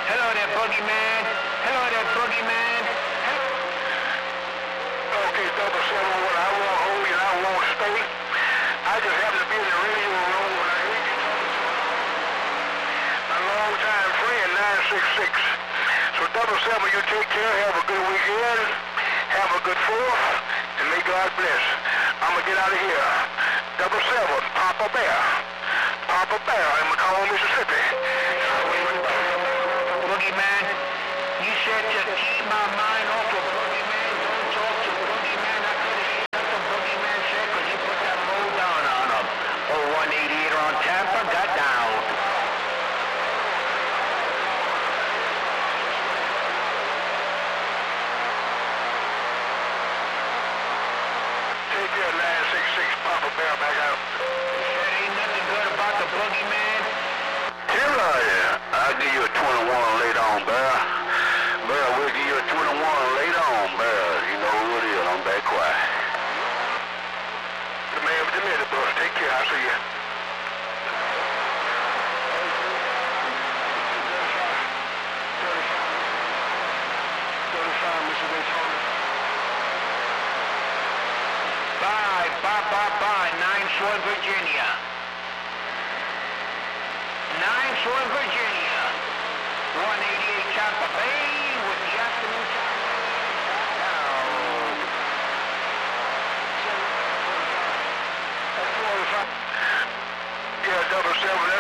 Hello there, boogeyman. Hello there, boogeyman. Okay, 771, I won't hold you and I won't stay. I just happened to be in the radio room when I heard you talking to my long-time friend, 966. So 771, you take care, have a good weekend, have a good 4th, and may God bless. I'm going to get out of here. 771, Papa Bear. Papa Bear in McCall, Mississippi. Boogeyman, you said to keep my mind off of boogeyman. Don't talk to boogeyman. I couldn't hear nothing boogeyman said because you put that roll down on him. 0188 on Tampa got down. Take care, 966, Papa Bear, back out. Said ain't nothing good about the boogeyman. Here I am. I'll give you a 21 later on, Bear. Bear, we'll give you a 21 later on, Bear. You know who it is. I'm back quiet. The man with the minute, boss. Take care. I'll see you. Bye. 9-1 Virginia. 9-1 Virginia. 188 Tampa Bay with the afternoon Yeah, 771.